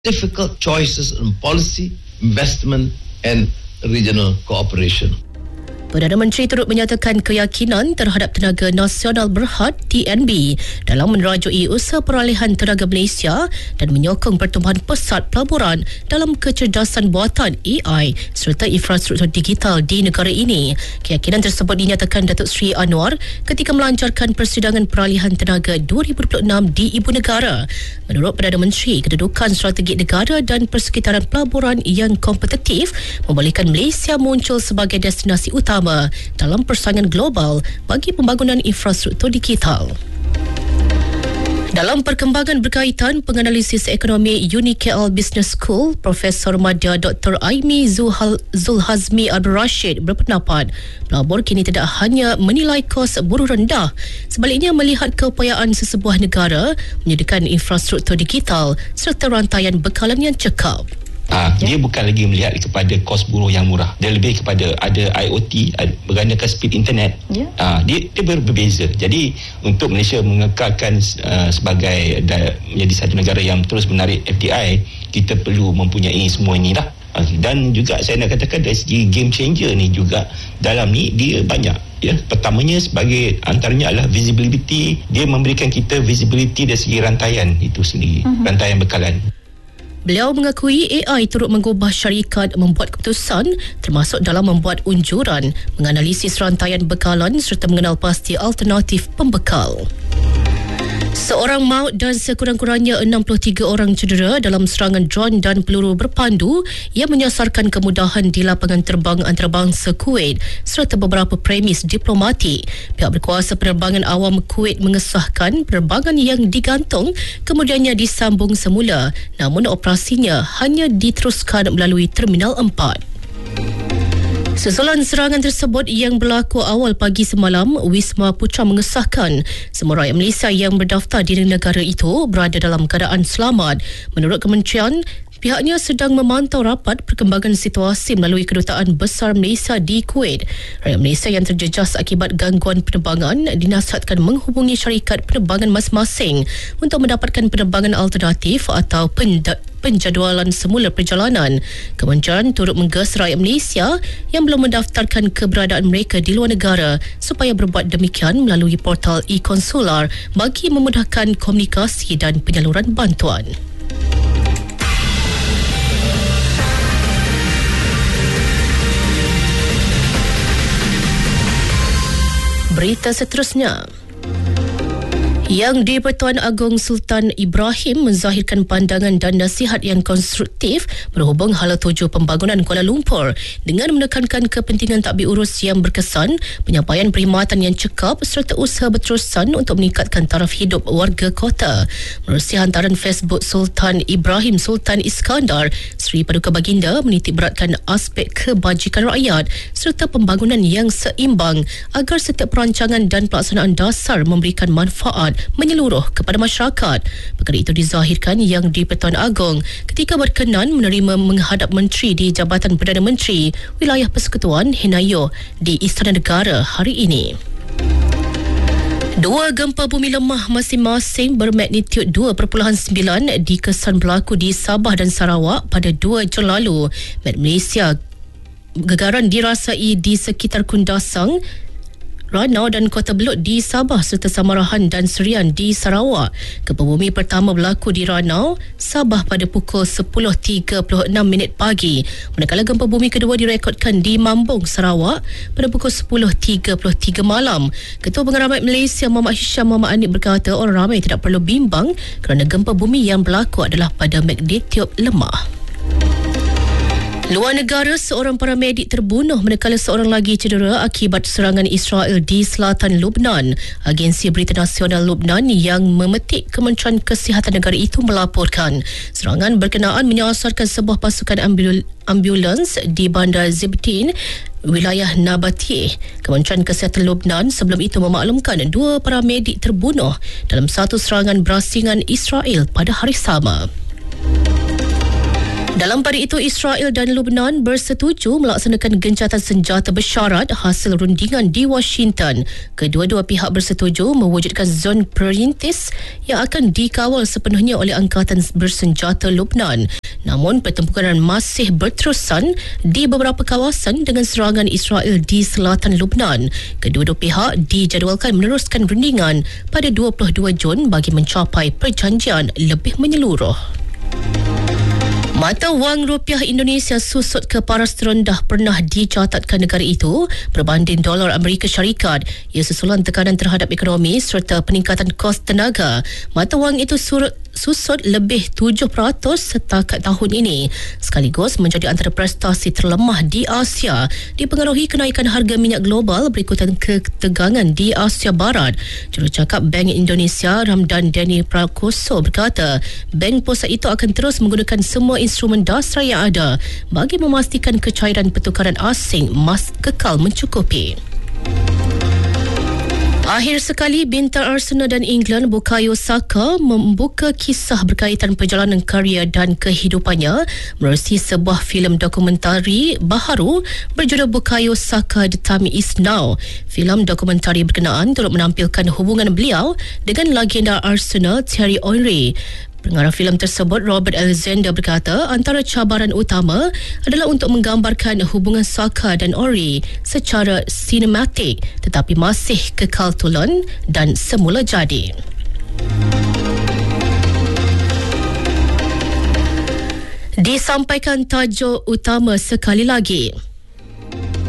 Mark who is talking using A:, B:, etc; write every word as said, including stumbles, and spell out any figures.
A: difficult choices in policy, investment and regional cooperation.
B: Perdana Menteri turut menyatakan keyakinan terhadap Tenaga Nasional Berhad T N B dalam menerajui usaha peralihan tenaga Malaysia dan menyokong pertumbuhan pesat pelaburan dalam kecerdasan buatan A I serta infrastruktur digital di negara ini. Keyakinan tersebut dinyatakan Datuk Seri Anwar ketika melancarkan persidangan peralihan tenaga dua ribu dua puluh enam di Ibu Negara. Menurut Perdana Menteri, kedudukan strategik negara dan persekitaran pelaburan yang kompetitif membolehkan Malaysia muncul sebagai destinasi utama dalam persaingan global bagi pembangunan infrastruktur digital. Dalam perkembangan berkaitan, penganalisis ekonomi Uni K L Business School, Profesor Madya Doktor Aimi Zuhal, Zulhazmi Abdul Rashid berpendapat pelabur kini tidak hanya menilai kos buruh rendah, sebaliknya melihat keupayaan sesebuah negara menyediakan infrastruktur digital serta rantaian bekalan yang cekap.
C: Ha, dia bukan lagi melihat kepada kos buruh yang murah. Dia lebih kepada ada I O T, bergandakan speed internet. Yeah. Ha, dia, dia berbeza. Jadi untuk Malaysia mengekalkan uh, sebagai da, menjadi satu negara yang terus menarik F D I, kita perlu mempunyai semua ini lah. Ha, dan juga saya nak katakan dari segi game changer ni juga dalam ni dia banyak. Ya, pertamanya sebagai antaranya adalah visibility. Dia memberikan kita visibility dari segi rantaian itu sendiri, uh-huh. rantaian bekalan.
B: Beliau mengakui A I turut mengubah syarikat membuat keputusan termasuk dalam membuat unjuran, menganalisis rantaian bekalan serta mengenal pasti alternatif pembekal. Seorang maut dan sekurang-kurangnya enam puluh tiga orang cedera dalam serangan dron dan peluru berpandu yang menyasarkan kemudahan di lapangan terbang antarabangsa Kuwait serta beberapa premis diplomatik. Pihak berkuasa penerbangan awam Kuwait mengesahkan penerbangan yang digantung kemudiannya disambung semula, namun operasinya hanya diteruskan melalui Terminal empat. Susulan serangan tersebut yang berlaku awal pagi semalam, Wisma Putra mengesahkan semua rakyat Malaysia yang berdaftar di negara itu berada dalam keadaan selamat. Menurut kementerian, pihaknya sedang memantau rapat perkembangan situasi melalui Kedutaan Besar Malaysia di Kuwait. Rakyat Malaysia yang terjejas akibat gangguan penerbangan dinasihatkan menghubungi syarikat penerbangan masing-masing untuk mendapatkan penerbangan alternatif atau penda- penjadualan semula perjalanan. Kementerian turut mengges rakyat Malaysia yang belum mendaftarkan keberadaan mereka di luar negara supaya berbuat demikian melalui portal e-konsular bagi memudahkan komunikasi dan penyaluran bantuan. Berita seterusnya. Yang di-Pertuan Agong Sultan Ibrahim menzahirkan pandangan dan nasihat yang konstruktif berhubung hala tuju pembangunan Kuala Lumpur dengan menekankan kepentingan tadbir urus yang berkesan, penyampaian perkhidmatan yang cekap serta usaha berterusan untuk meningkatkan taraf hidup warga kota. Menerusi hantaran Facebook Sultan Ibrahim Sultan Iskandar, Seri Paduka Baginda menitik beratkan aspek kebajikan rakyat serta pembangunan yang seimbang agar setiap perancangan dan pelaksanaan dasar memberikan manfaat menyeluruh kepada masyarakat. Perkara itu dizahirkan Yang di-Pertuan Agong ketika berkenan menerima menghadap Menteri di Jabatan Perdana Menteri Wilayah Persekutuan Henayo di Istana Negara hari ini. Dua gempa bumi lemah masing-masing bermagnitud dua perpuluhan sembilan dikesan berlaku di Sabah dan Sarawak pada dua Jun lalu. Met Malaysia gegaran dirasai di sekitar Kundasang, Ranau dan Kota Belud di Sabah serta Samarahan dan Serian di Sarawak. Gempa bumi pertama berlaku di Ranau, Sabah pada pukul sepuluh tiga puluh enam minit pagi. Manakala gempa bumi kedua direkodkan di Mambung, Sarawak pada pukul sepuluh tiga puluh tiga malam. Ketua Pengaramat Malaysia Muhammad Hisham Muhammad Anik berkata orang ramai tidak perlu bimbang kerana gempa bumi yang berlaku adalah pada magnitud lemah. Luar negara, seorang paramedik terbunuh manakala seorang lagi cedera akibat serangan Israel di selatan Lubnan. Agensi Berita Nasional Lubnan yang memetik Kementerian Kesihatan negara itu melaporkan serangan berkenaan menyasarkan sebuah pasukan ambul- ambulans di Bandar Zibtin, wilayah Nabatiyeh. Kementerian Kesihatan Lubnan sebelum itu memaklumkan dua paramedik terbunuh dalam satu serangan berasingan Israel pada hari sama. Dalam pada itu, Israel dan Lebanon bersetuju melaksanakan gencatan senjata bersyarat hasil rundingan di Washington. Kedua-dua pihak bersetuju mewujudkan zon perintis yang akan dikawal sepenuhnya oleh Angkatan Bersenjata Lebanon. Namun, pertempuran masih berterusan di beberapa kawasan dengan serangan Israel di selatan Lebanon. Kedua-dua pihak dijadualkan meneruskan rundingan pada dua puluh dua Jun bagi mencapai perjanjian lebih menyeluruh. Mata wang rupiah Indonesia susut ke paras terendah pernah dicatatkan negara itu berbanding dolar Amerika Syarikat. Ia susulan tekanan terhadap ekonomi serta peningkatan kos tenaga. Mata wang itu surut susut lebih tujuh peratus setakat tahun ini, sekaligus menjadi antara prestasi terlemah di Asia dipengaruhi kenaikan harga minyak global berikutan ketegangan di Asia Barat. Jurucakap Bank Indonesia Ramdan Deni Prakoso berkata, bank pusat itu akan terus menggunakan semua instrumen dasar yang ada bagi memastikan kecairan pertukaran asing mas kekal mencukupi. Akhir sekali, bintang Arsenal dan England Bukayo Saka membuka kisah berkaitan perjalanan karya dan kehidupannya melalui sebuah filem dokumentari baharu berjudul Bukayo Saka The Time Is Now. Filem dokumentari berkenaan turut menampilkan hubungan beliau dengan legenda Arsenal Thierry Henry. Pengarah filem tersebut, Robert Alexander, berkata antara cabaran utama adalah untuk menggambarkan hubungan Saka dan Ori secara sinematik tetapi masih kekal tulen dan semula jadi. Disampaikan tajuk utama sekali lagi.